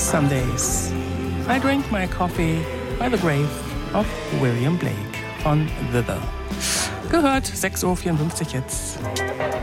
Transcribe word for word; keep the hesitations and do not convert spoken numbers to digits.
Some days I drink my coffee by the grave of William Blake von The The. Gehört, sechs Uhr vierundfünfzig jetzt.